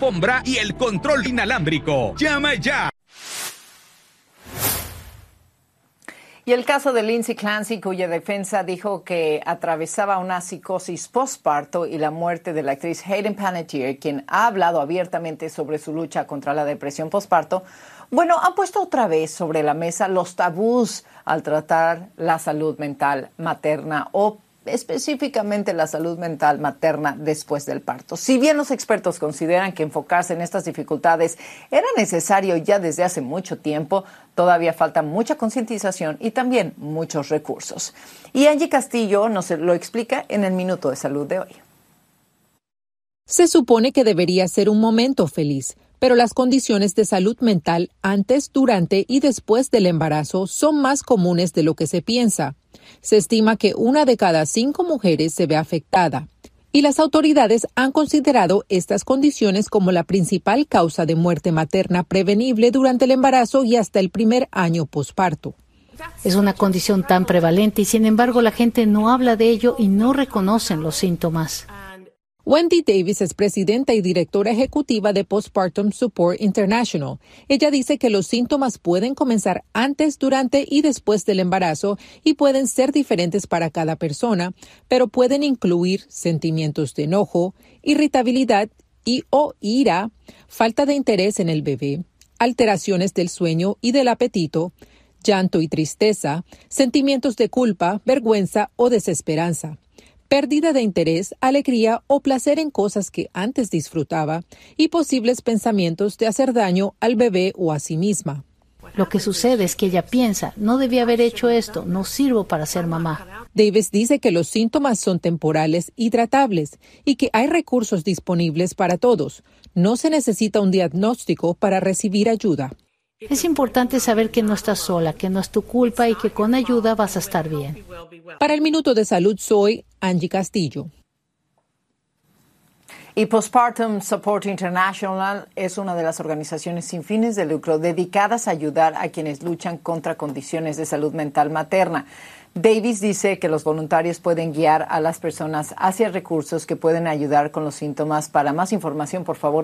sombra y el control inalámbrico. ¡Llama ya! Y el caso de Lindsay Clancy, cuya defensa dijo que atravesaba una psicosis postparto, y la muerte de la actriz Hayden Panettiere, quien ha hablado abiertamente sobre su lucha contra la depresión postparto, han puesto otra vez sobre la mesa los tabús al tratar la salud mental materna, o específicamente la salud mental materna después del parto. Si bien los expertos consideran que enfocarse en estas dificultades era necesario ya desde hace mucho tiempo, todavía falta mucha concientización y también muchos recursos. Y Angie Castillo nos lo explica en el Minuto de Salud de hoy. Se supone que debería ser un momento feliz, pero las condiciones de salud mental antes, durante y después del embarazo son más comunes de lo que se piensa. Se estima que 1 de cada 5 mujeres se ve afectada, y las autoridades han considerado estas condiciones como la principal causa de muerte materna prevenible durante el embarazo y hasta el primer año posparto. Es una condición tan prevalente y sin embargo la gente no habla de ello y no reconocen los síntomas. Wendy Davis es presidenta y directora ejecutiva de Postpartum Support International. Ella dice que los síntomas pueden comenzar antes, durante y después del embarazo y pueden ser diferentes para cada persona, pero pueden incluir sentimientos de enojo, irritabilidad o ira, falta de interés en el bebé, alteraciones del sueño y del apetito, llanto y tristeza, sentimientos de culpa, vergüenza o desesperanza, pérdida de interés, alegría o placer en cosas que antes disfrutaba, y posibles pensamientos de hacer daño al bebé o a sí misma. Lo que sucede es que ella piensa, no debía haber hecho esto, no sirvo para ser mamá. Davis dice que los síntomas son temporales y tratables y que hay recursos disponibles para todos. No se necesita un diagnóstico para recibir ayuda. Es importante saber que no estás sola, que no es tu culpa y que con ayuda vas a estar bien. Para el Minuto de Salud soy Angie Castillo. Y Postpartum Support International es una de las organizaciones sin fines de lucro dedicadas a ayudar a quienes luchan contra condiciones de salud mental materna. Davis dice que los voluntarios pueden guiar a las personas hacia recursos que pueden ayudar con los síntomas. Para más información, por favor,